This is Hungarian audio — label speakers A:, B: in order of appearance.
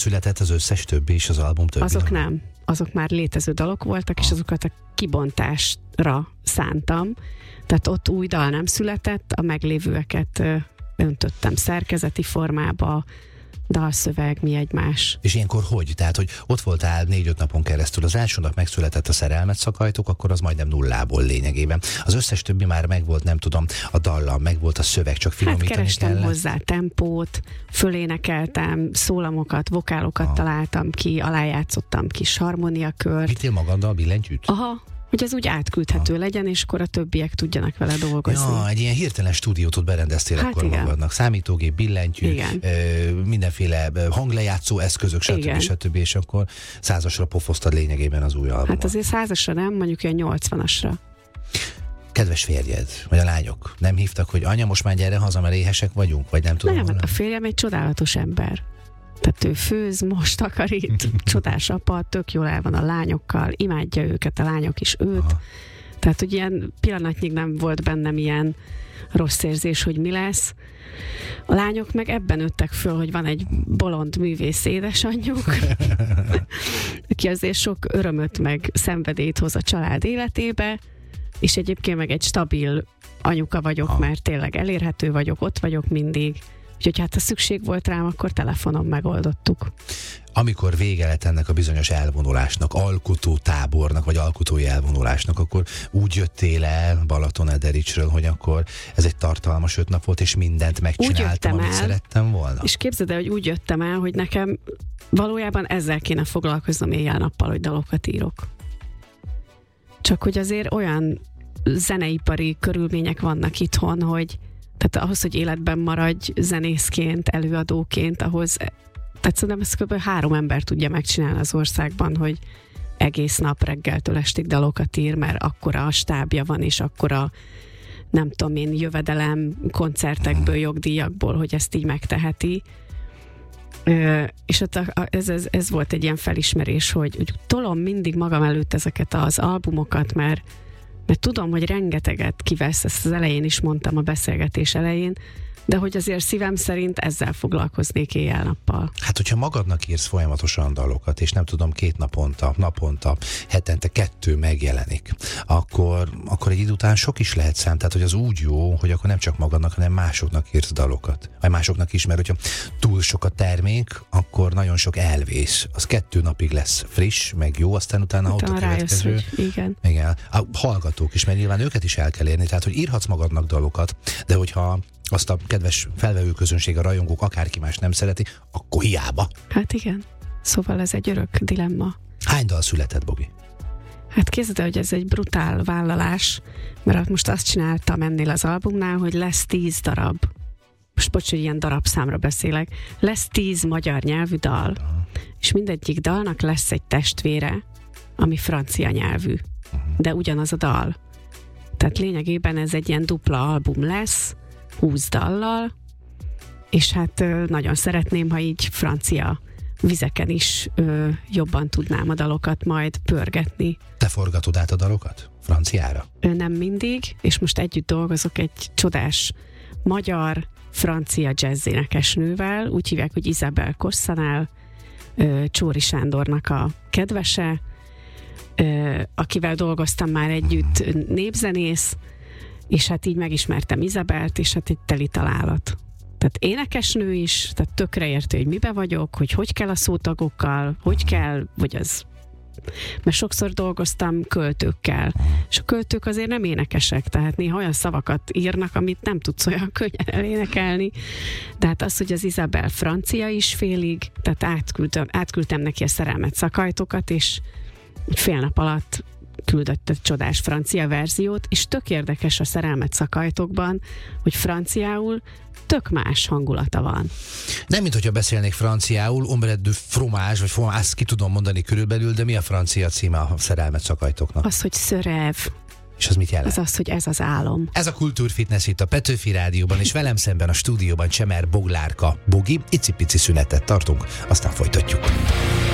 A: Született az összes többi is, az album többi?
B: Azok nem. Azok már létező dalok voltak, és azokat a kibontásra szántam. Tehát ott új dal nem született, a meglévőeket öntöttem szerkezeti formába, dalszöveg, mi egymás.
A: És ilyenkor hogy? Tehát, hogy ott voltál 4-5 napon keresztül, az első nap megszületett a Szerelmet szakajtok, akkor az majdnem nullából lényegében. Az összes többi már megvolt, nem tudom, a dallam, megvolt a szöveg, csak finomítani
B: kerestem
A: kellett.
B: hozzá tempót, fölénekeltem, szólamokat, vokálokat találtam ki, alájátszottam kis harmóniakört.
A: Vittél magaddal billentyűt?
B: Aha, hogy az úgy átküldhető legyen, és akkor a többiek tudjanak vele dolgozni.
A: Ja, egy ilyen hirtelen stúdiót berendeztél akkor
B: igen.
A: magadnak. Számítógép, billentyű, mindenféle hanglejátszó eszközök, stb. És akkor 100-asra pofoztad lényegében az új albumot.
B: Hát azért 100-asra nem, mondjuk ilyen 80-asra.
A: Kedves férjed, vagy a lányok nem hívtak, hogy anya, most már gyere haza, mert éhesek vagyunk, vagy nem tudom.
B: Nem, a férjem egy csodálatos ember. Tehát ő főz, most takarít, csodás apa, tök jól el van a lányokkal, imádja őket, a lányok is őt. Aha. Tehát, hogy ilyen pillanatnyig nem volt bennem ilyen rossz érzés, hogy mi lesz. A lányok meg ebben nőttek föl, hogy van egy bolond művész édesanyjuk, aki azért sok örömöt meg szenvedélyt hoz a család életébe, és egyébként meg egy stabil anyuka vagyok, mert tényleg elérhető vagyok, ott vagyok mindig. Úgyhogy hát ha szükség volt rám, akkor telefonon megoldottuk.
A: Amikor vége lett ennek a bizonyos elvonulásnak, alkotótábornak, vagy alkotói elvonulásnak, akkor úgy jöttél el Balaton-Edericsről, hogy akkor ez egy tartalmas 5 nap volt, és mindent megcsináltam, amit szerettem volna.
B: És képzeld el, hogy úgy jöttem el, hogy nekem valójában ezzel kéne foglalkoznom éjjel-nappal, hogy dalokat írok. Csak hogy azért olyan zeneipari körülmények vannak itthon, hogy tehát ahhoz, hogy életben maradj zenészként, előadóként, ahhoz, tehát szerintem ezt kb. 3 ember tudja megcsinálni az országban, hogy egész nap reggeltől estig dalokat ír, mert akkora a stábja van, és akkora, nem tudom én, jövedelem koncertekből, jogdíjakból, hogy ezt így megteheti. És ez volt egy ilyen felismerés, hogy tolom mindig magam előtt ezeket az albumokat, mert tudom, hogy rengeteget kivesz, ezt az elején is mondtam a beszélgetés elején, de hogy azért szívem szerint ezzel foglalkoznék éjjel-nappal.
A: Hát, hogyha magadnak írsz folyamatosan dalokat, és nem tudom, 2 naponta, hetente 2 megjelenik, akkor egy idő után sok is lehet szám. Tehát, hogy az úgy jó, hogy akkor nem csak magadnak, hanem másoknak írsz dalokat. Vagy másoknak is, mert hogyha túl sok a termék, akkor nagyon sok elvész. Az 2 napig lesz friss, meg jó, aztán utána ott a következő.
B: Igen.
A: A hallgatók is, mert nyilván őket is el kell érni. Tehát, hogy írhatsz magadnak dalokat, de hogyha azt a kedves felvevő közönség, a rajongók, akárki más nem szereti, akkor hiába.
B: Hát igen. Szóval ez egy örök dilemma.
A: Hány dal született, Bogi?
B: Hát képzeld el, hogy ez egy brutál vállalás, mert most azt csináltam ennél az albumnál, hogy lesz 10 darab. Most bocs, hogy ilyen darabszámra beszélek. Lesz 10 magyar nyelvű dal, és mindegyik dalnak lesz egy testvére, ami francia nyelvű. De ugyanaz a dal. Tehát lényegében ez egy ilyen dupla album lesz, 20 dallal, és hát nagyon szeretném, ha így francia vizeken is jobban tudnám a dalokat majd pörgetni.
A: Te forgatod át a dalokat? Franciára?
B: Nem mindig, és most együtt dolgozok egy csodás magyar-francia jazzénekesnővel, úgy hívják, hogy Isabel Kossanál, Csóri Sándornak a kedvese, akivel dolgoztam már együtt, népzenész, és hát így megismertem Izabelt, és hát egy teli találat. Tehát énekesnő is, tehát tökre értő, hogy mibe vagyok, hogy kell a szótagokkal, hogy kell, vagy az... Mert sokszor dolgoztam költőkkel, és a költők azért nem énekesek, tehát néha olyan szavakat írnak, amit nem tudsz olyan könnyen elénekelni. De hát az, hogy az Isabel francia is félig, tehát átküldtem neki a Szerelmet szakajtokat, és fél nap alatt küldött egy csodás francia verziót, és tök érdekes a Szerelmet szakajtokban, hogy franciául tök más hangulata van.
A: Nem, mint hogyha beszélnék franciául, ombre de fromage, vagy fromage, azt ki tudom mondani körülbelül, de mi a francia címe a Szerelmet szakajtoknak?
B: Az, hogy ce rêve.
A: És az mit jelent?
B: Az, hogy ez az álom.
A: Ez a Kultúrfitness itt a Petőfi Rádióban, és velem szemben a stúdióban Csemer Boglárka Bogi. Icipici szünetet tartunk, aztán folytatjuk.